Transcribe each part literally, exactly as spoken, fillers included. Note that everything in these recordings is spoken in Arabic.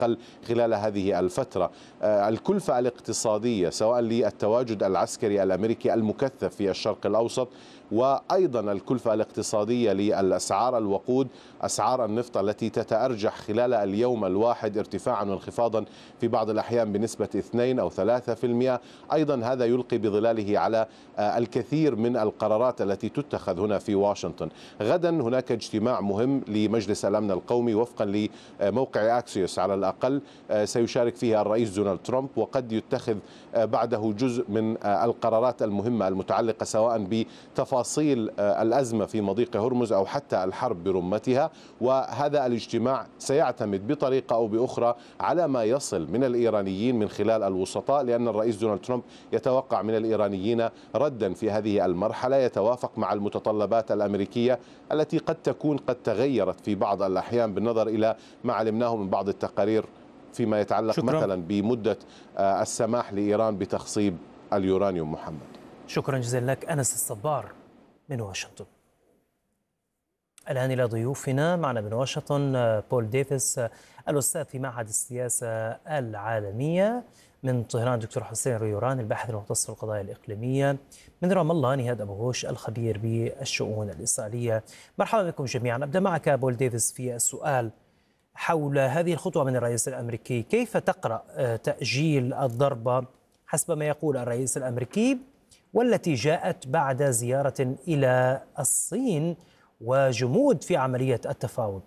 الأقل خلال هذه الفترة. الكلفة الاقتصادية سواء للتواجد العسكري الأمريكي المكثف في الشرق الأوسط، وأيضا الكلفة الاقتصادية للأسعار الوقود، أسعار النفط التي تتأرجح خلال اليوم الواحد ارتفاعا وانخفاضا في بعض الأحيان بنسبة اثنين أو ثلاثة في المئة. أيضا هذا يلقي بظلاله على الكثير من القرارات التي تتخذ هنا في واشنطن. غدا هناك اجتماع مهم لمجلس الأمن القومي وفقا لموقع أكسيوس على الأقل، سيشارك فيها الرئيس دونالد ترامب، وقد يتخذ بعده جزء من القرارات المهمة المتعلقة سواء بتفاصيل الأزمة في مضيق هرمز أو حتى الحرب برمتها. وهذا الاجتماع سيعتمد بطريقة أو بأخرى على ما يصل من الإيرانيين من خلال الوسطاء، لأن الرئيس دونالد ترامب يتوقع من الإيرانيين ردا في هذه المرحلة يتوافق مع المتطلبات الأمريكية التي قد تكون قد تغيرت في بعض الأحيان بالنظر إلى ما علمناه من بعض التقارير فيما يتعلق شكرا. مثلا بمدة السماح لإيران بتخصيب اليورانيوم. محمد، شكرا جزيلا لك أنس الصبار من واشنطن. الآن إلى ضيوفنا. معنا من واشنطن بول ديفيس الأستاذ في معهد السياسة العالمية، من طهران دكتور حسين ريوران الباحث المختص في القضايا الإقليمية، من رام الله نهاد أبو غوش الخبير بالشؤون الإسرائيلية. مرحبا بكم جميعا. أبدأ معك بول ديفيس في السؤال حول هذه الخطوة من الرئيس الأمريكي. كيف تقرأ تأجيل الضربة حسب ما يقول الرئيس الأمريكي، والتي جاءت بعد زيارة إلى الصين وجمود في عملية التفاوض؟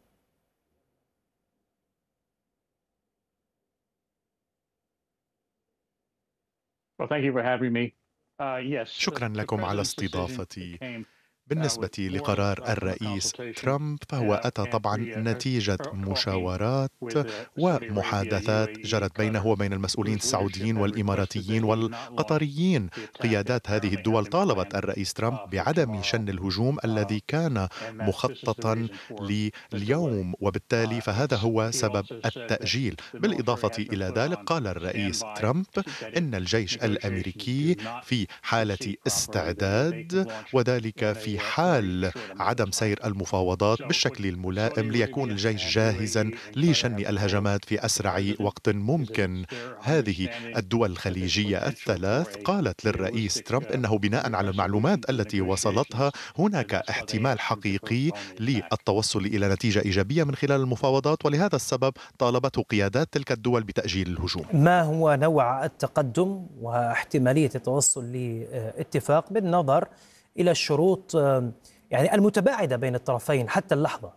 شكرا لكم على استضافتي. بالنسبة لقرار الرئيس ترامب فهو أتى طبعا نتيجة مشاورات ومحادثات جرت بينه وبين المسؤولين السعوديين والإماراتيين والقطريين. قيادات هذه الدول طالبت الرئيس ترامب بعدم شن الهجوم الذي كان مخططا لليوم، وبالتالي فهذا هو سبب التأجيل. بالإضافة إلى ذلك قال الرئيس ترامب إن الجيش الأمريكي في حالة استعداد، وذلك في حال عدم سير المفاوضات بالشكل الملائم ليكون الجيش جاهزا لشن الهجمات في أسرع وقت ممكن. هذه الدول الخليجية الثلاث قالت للرئيس ترامب إنه بناء على المعلومات التي وصلتها هناك احتمال حقيقي للتوصل إلى نتيجة إيجابية من خلال المفاوضات، ولهذا السبب طالبته قيادات تلك الدول بتأجيل الهجوم. ما هو نوع التقدم واحتمالية التوصل لاتفاق بالنظر إلى الشروط يعني المتباعدة بين الطرفين حتى اللحظة؟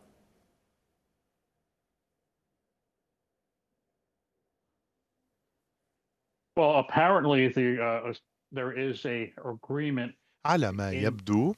على ما يبدو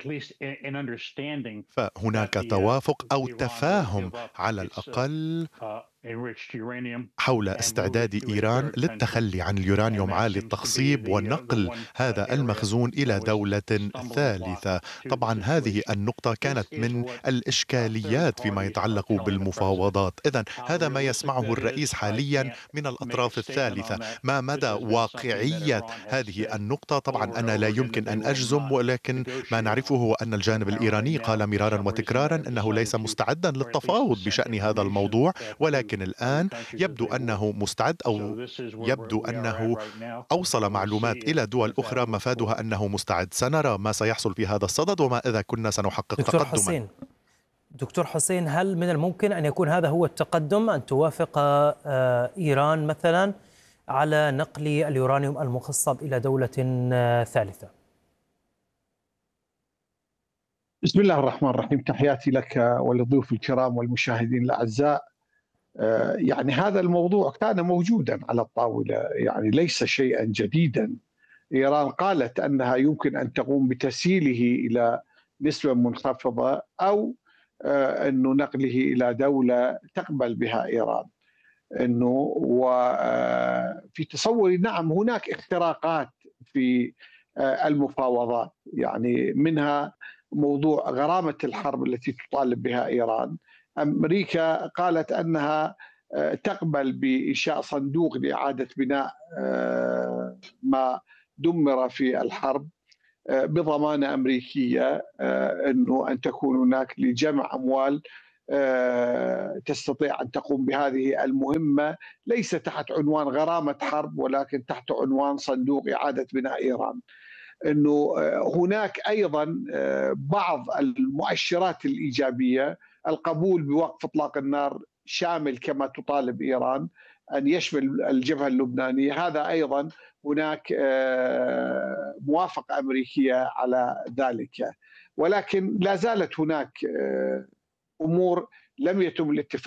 فهناك توافق أو تفاهم على الأقل حول استعداد إيران للتخلي عن اليورانيوم عالي التخصيب ونقل هذا المخزون إلى دولة ثالثة. طبعا هذه النقطة كانت من الإشكاليات فيما يتعلق بالمفاوضات. إذن هذا ما يسمعه الرئيس حاليا من الأطراف الثالثة. ما مدى واقعية هذه النقطة؟ طبعا أنا لا يمكن أن أجزم، ولكن ما نعرفه هو أن الجانب الإيراني قال مرارا وتكرارا أنه ليس مستعدا للتفاوض بشأن هذا الموضوع، ولكن الآن يبدو أنه مستعد، أو يبدو أنه أوصل معلومات إلى دول أخرى مفادها أنه مستعد. سنرى ما سيحصل في هذا الصدد وما إذا كنا سنحقق دكتور تقدما. حسين دكتور حسين هل من الممكن أن يكون هذا هو التقدم، أن توافق إيران مثلا على نقل اليورانيوم المخصب إلى دولة ثالثة؟ بسم الله الرحمن الرحيم. تحياتي لك وللضيوف الكرام والمشاهدين الأعزاء. يعني هذا الموضوع كان موجودا على الطاولة، يعني ليس شيئا جديدا. إيران قالت أنها يمكن أن تقوم بتسييله إلى نسبة منخفضة أو أنه نقله إلى دولة تقبل بها إيران. أنه وفي تصوري نعم هناك اختراقات في المفاوضات، يعني منها موضوع غرامة الحرب التي تطالب بها إيران. أمريكا قالت أنها تقبل بإنشاء صندوق لإعادة بناء ما دمر في الحرب بضمانة أمريكية، أنه أن تكون هناك لجمع أموال تستطيع أن تقوم بهذه المهمة، ليس تحت عنوان غرامة حرب ولكن تحت عنوان صندوق إعادة بناء إيران. أنه هناك أيضا بعض المؤشرات الإيجابية، القبول بوقف إطلاق النار شامل كما تطالب إيران، أن يشمل الجبهة اللبنانية، هذا أيضا هناك موافقة أمريكية على ذلك. ولكن لا زالت هناك أمور لم يتم الاتفاق